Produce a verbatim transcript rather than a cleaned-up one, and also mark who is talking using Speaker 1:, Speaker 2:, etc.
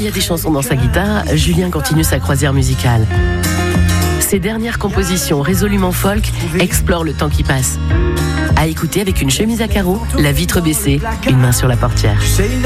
Speaker 1: qu'il y a des chansons dans sa guitare, Julien continue sa croisière musicale. Ses dernières compositions résolument folk explorent le temps qui passe. À écouter avec une chemise à carreaux, la vitre baissée, une main sur la portière.